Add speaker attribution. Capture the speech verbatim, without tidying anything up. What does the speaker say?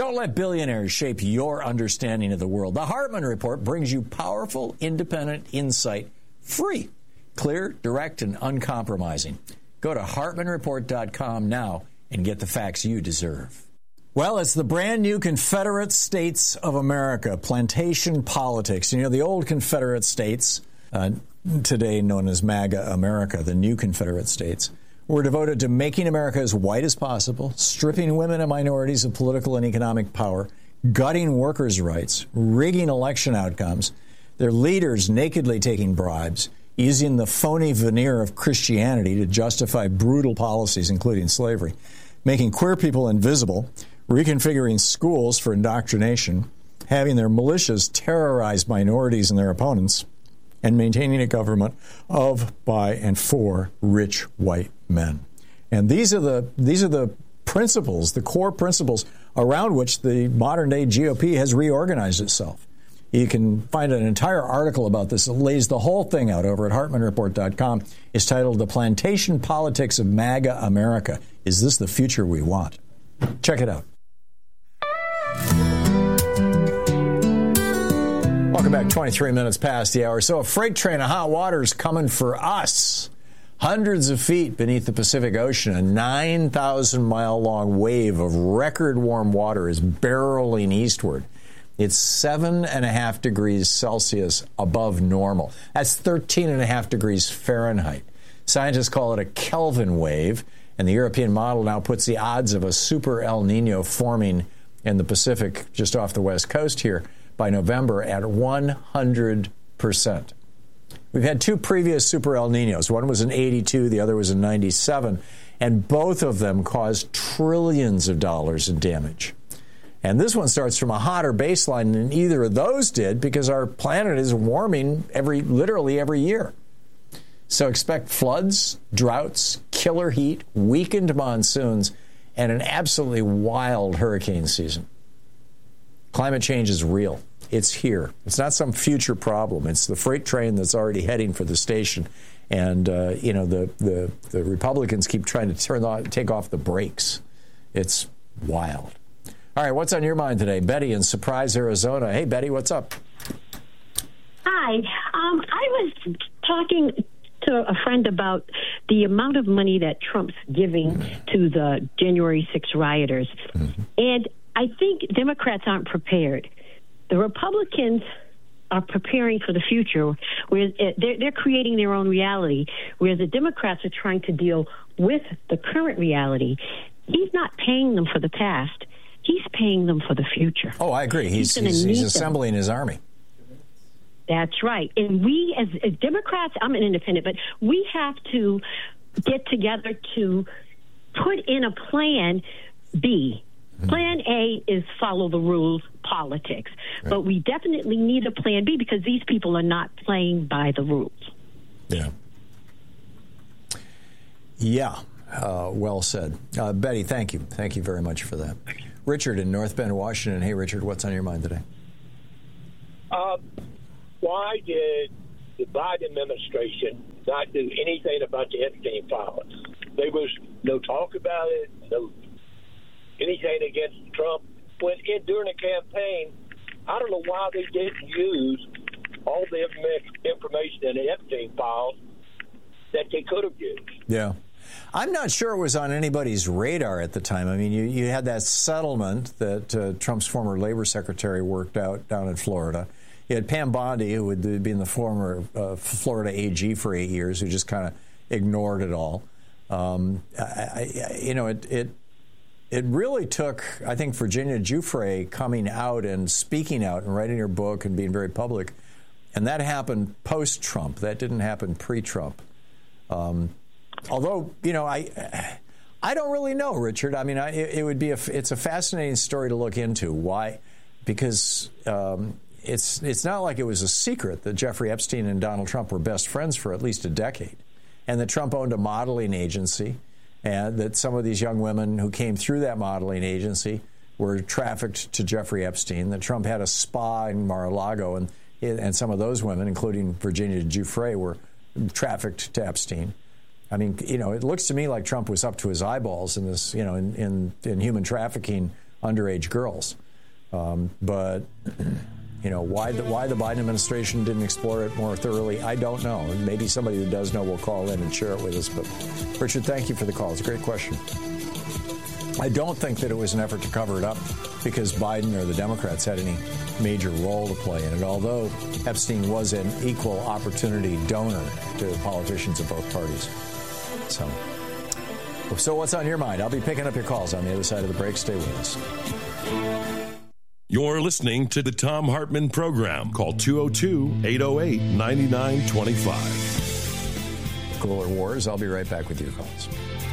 Speaker 1: Don't let billionaires shape your understanding of the world. The Hartman Report brings you powerful, independent insight, free, clear, direct, and uncompromising. Go to Hartman Report dot com now and get the facts you deserve. Well, it's the brand new Confederate States of America, plantation politics. You know, the old Confederate States, uh, today known as MAGA America, the new Confederate States, were devoted to making America as white as possible, stripping women and minorities of political and economic power, gutting workers' rights, rigging election outcomes, their leaders nakedly taking bribes, using the phony veneer of Christianity to justify brutal policies, including slavery, making queer people invisible, reconfiguring schools for indoctrination, having their militias terrorize minorities and their opponents, and maintaining a government of, by, and for rich white men. And these are the these are the principles, the core principles around which the modern-day G O P has reorganized itself. You can find an entire article about this that lays the whole thing out over at Hartman Report dot com. It's titled The Plantation Politics of MAGA America. Is this the future we want? Check it out. Welcome back. twenty-three minutes past the hour. So a freight train of hot water is coming for us. Hundreds of feet beneath the Pacific Ocean, a nine thousand mile long wave of record warm water is barreling eastward. It's seven and a half degrees Celsius above normal. That's thirteen and a half degrees Fahrenheit. Scientists call it a Kelvin wave, and the European model now puts the odds of a super El Nino forming in the Pacific just off the west coast here by November at one hundred percent. We've had two previous super El Ninos. One was in eighty-two, the other was in ninety-seven, and both of them caused trillions of dollars in damage. And this one starts from a hotter baseline than either of those did because our planet is warming every, literally every year. So expect floods, droughts, killer heat, weakened monsoons, and an absolutely wild hurricane season. Climate change is real. It's here. It's not some future problem. It's the freight train that's already heading for the station. And, uh, you know, the, the, the Republicans keep trying to turn on, take off the brakes. It's wild. All right, what's on your mind today? Betty in Surprise, Arizona. Hey, Betty, what's up?
Speaker 2: Hi. Um, I was talking to a friend about the amount of money that Trump's giving mm-hmm. to the January sixth rioters. Mm-hmm. And I think Democrats aren't prepared. The Republicans are preparing for the future, whereas they're, they're creating their own reality, whereas the Democrats are trying to deal with the current reality. He's not paying them for the past. He's paying them for the future.
Speaker 1: Oh, I agree. He's, he's, he's assembling them. His army.
Speaker 2: That's right. And we, as, as Democrats, I'm an independent, but we have to get together to put in a plan B. Plan A is follow the rules, politics. Right. But we definitely need a plan B because these people are not playing by the rules.
Speaker 1: Yeah. Yeah. Uh, well said. Uh, Betty, thank you. Thank you very much for that. Richard in North Bend, Washington. Hey, Richard, what's on your mind today?
Speaker 3: Uh, why did the Biden administration not do anything about the Epstein files? There was no talk about it, no anything against Trump. When in, during the campaign, I don't know why they didn't use all the information in the Epstein files that they could have used.
Speaker 1: Yeah. I'm not sure it was on anybody's radar at the time. I mean, you, you had that settlement that uh, Trump's former labor secretary worked out down in Florida. You had Pam Bondi, who had been the former uh, Florida A G for eight years, who just kind of ignored it all. Um, I, I, you know, it, it It really took, I think, Virginia Giuffre coming out and speaking out and writing her book and being very public. And that happened post-Trump. That didn't happen pre-Trump. Um, although, you know, I I don't really know, Richard. I mean, I, it, it would be a, it's a fascinating story to look into. Why? Because um, it's it's not like it was a secret that Jeffrey Epstein and Donald Trump were best friends for at least a decade, and that Trump owned a modeling agency, and that some of these young women who came through that modeling agency were trafficked to Jeffrey Epstein, that Trump had a spa in Mar-a-Lago, and and some of those women, including Virginia Giuffre, were trafficked to Epstein. I mean, you know, it looks to me like Trump was up to his eyeballs in this, you know, in, in, in human trafficking underage girls. Um, but, you know, why the, why the Biden administration didn't explore it more thoroughly, I don't know. And maybe somebody who does know will call in and share it with us. But, Richard, thank you for the call. It's a great question. I don't think that it was an effort to cover it up because Biden or the Democrats had any major role to play in it, although Epstein was an equal opportunity donor to politicians of both parties. So, so what's on your mind? I'll be picking up your calls on the other side of the break. Stay with us.
Speaker 4: You're listening to the Thom Hartmann Program. Call two oh two, eight oh eight, nine nine two five.
Speaker 1: Cooler Wars. I'll be right back with your calls.